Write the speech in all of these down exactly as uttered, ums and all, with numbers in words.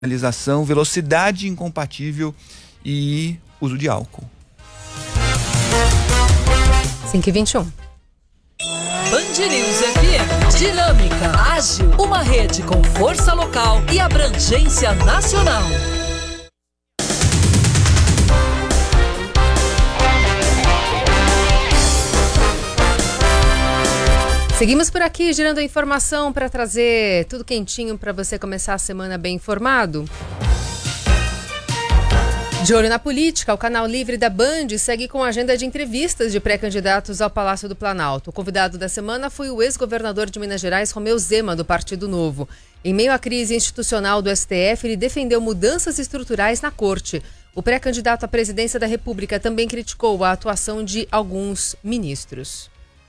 sinalização, velocidade incompatível e uso de álcool. cinco e vinte e um. Band News F M. Dinâmica, ágil, uma rede com força local e abrangência nacional. Seguimos por aqui, girando a informação para trazer tudo quentinho para você começar a semana bem informado. De olho na política, o canal Livre da Band segue com a agenda de entrevistas de pré-candidatos ao Palácio do Planalto. O convidado da semana foi o ex-governador de Minas Gerais, Romeu Zema, do Partido Novo. Em meio à crise institucional do S T F, ele defendeu mudanças estruturais na corte. O pré-candidato à presidência da República também criticou a atuação de alguns ministros.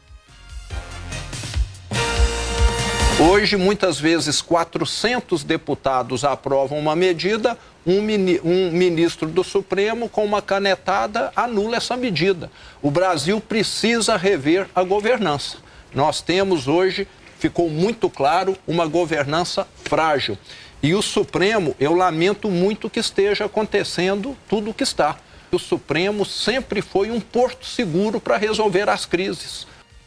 Hoje, muitas vezes, quatrocentos deputados aprovam uma medida, um, mini, um ministro do Supremo, com uma canetada, anula essa medida. O Brasil precisa rever a governança. Nós temos hoje, ficou muito claro, uma governança frágil. E o Supremo, eu lamento muito que esteja acontecendo tudo o que está. O Supremo sempre foi um porto seguro para resolver as crises.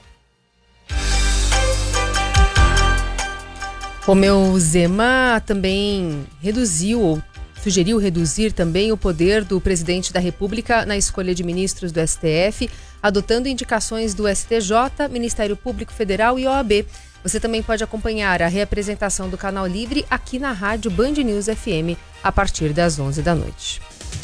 Romeu Zema também reduziu, ou sugeriu reduzir também o poder do presidente da República na escolha de ministros do S T F, adotando indicações do S T J, Ministério Público Federal e O A B. Você também pode acompanhar a reapresentação do Canal Livre aqui na rádio Band News F M a partir das onze da noite.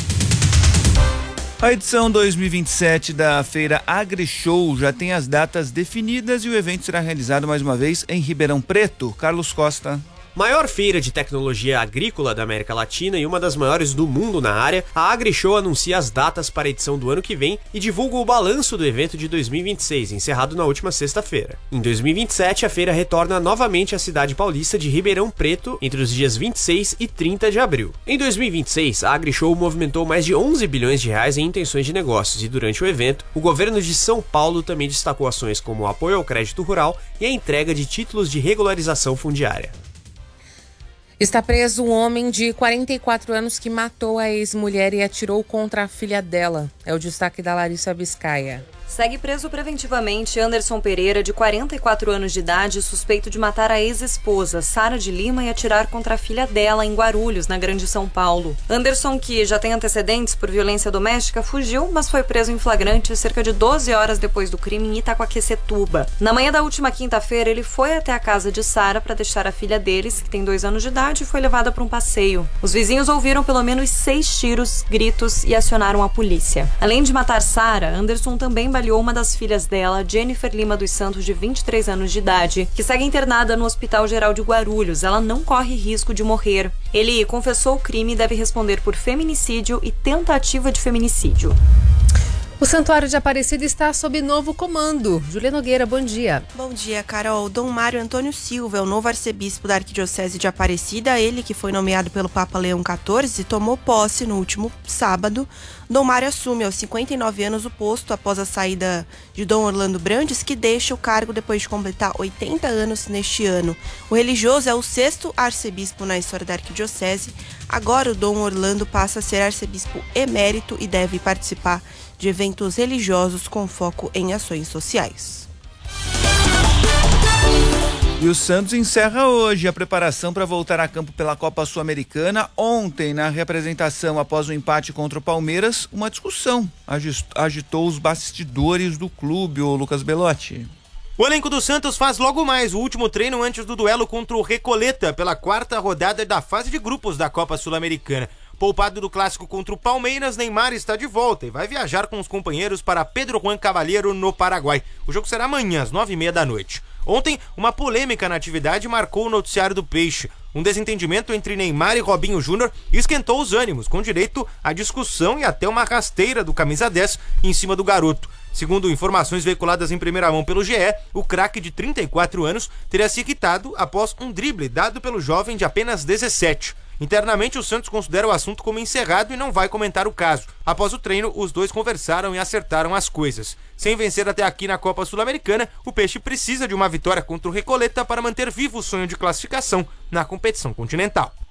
A edição dois mil e vinte e sete da Feira AgriShow já tem as datas definidas e o evento será realizado mais uma vez em Ribeirão Preto. Carlos Costa. Maior feira de tecnologia agrícola da América Latina e uma das maiores do mundo na área, a AgriShow anuncia as datas para a edição do ano que vem e divulga o balanço do evento de dois mil e vinte e seis, encerrado na última sexta-feira. Em dois mil e vinte e sete, a feira retorna novamente à cidade paulista de Ribeirão Preto entre os dias vinte e seis e trinta de abril. Em dois mil e vinte e seis, a AgriShow movimentou mais de onze bilhões de reais em intenções de negócios e durante o evento, o governo de São Paulo também destacou ações como o apoio ao crédito rural e a entrega de títulos de regularização fundiária. Está preso um homem de quarenta e quatro anos que matou a ex-mulher e atirou contra a filha dela. É o destaque da Larissa Biscaia. Segue preso preventivamente Anderson Pereira, de quarenta e quatro anos de idade, suspeito de matar a ex-esposa, Sara de Lima, e atirar contra a filha dela em Guarulhos, na Grande São Paulo. Anderson, que já tem antecedentes por violência doméstica, fugiu, mas foi preso em flagrante cerca de doze horas depois do crime em Itacoaquecetuba. Na manhã da última quinta-feira, ele foi até a casa de Sara para deixar a filha deles, que tem dois anos de idade, e foi levada para um passeio. Os vizinhos ouviram pelo menos seis tiros, gritos e acionaram a polícia. Além de matar Sara, Anderson também baleou uma das filhas dela, Jennifer Lima dos Santos, de vinte e três anos de idade, que segue internada no Hospital Geral de Guarulhos. Ela não corre risco de morrer. Ele confessou o crime e deve responder por feminicídio e tentativa de feminicídio. O Santuário de Aparecida está sob novo comando. Júlia Nogueira, bom dia. Bom dia, Carol. Dom Mário Antônio Silva é o novo arcebispo da Arquidiocese de Aparecida. Ele, que foi nomeado pelo Papa Leão quatorze, tomou posse no último sábado. Dom Mário assume aos cinquenta e nove anos o posto após a saída de Dom Orlando Brandes, que deixa o cargo depois de completar oitenta anos neste ano. O religioso é o sexto arcebispo na história da Arquidiocese. Agora o Dom Orlando passa a ser arcebispo emérito e deve participar de eventos religiosos com foco em ações sociais. E o Santos encerra hoje a preparação para voltar a campo pela Copa Sul-Americana. Ontem, na representação após o empate contra o Palmeiras, uma discussão agitou os bastidores do clube, o Lucas Belotti. O elenco do Santos faz logo mais o último treino antes do duelo contra o Recoleta pela quarta rodada da fase de grupos da Copa Sul-Americana. Poupado do clássico contra o Palmeiras, Neymar está de volta e vai viajar com os companheiros para Pedro Juan Cavalheiro, no Paraguai. O jogo será amanhã, às nove e meia da noite. Ontem, uma polêmica na atividade marcou o noticiário do Peixe. Um desentendimento entre Neymar e Robinho Júnior esquentou os ânimos, com direito à discussão e até uma rasteira do camisa dez em cima do garoto. Segundo informações veiculadas em primeira mão pelo G E, o craque de trinta e quatro anos teria se quitado após um drible dado pelo jovem de apenas dezessete. Internamente, o Santos considera o assunto como encerrado e não vai comentar o caso. Após o treino, os dois conversaram e acertaram as coisas. Sem vencer até aqui na Copa Sul-Americana, o Peixe precisa de uma vitória contra o Recoleta para manter vivo o sonho de classificação na competição continental.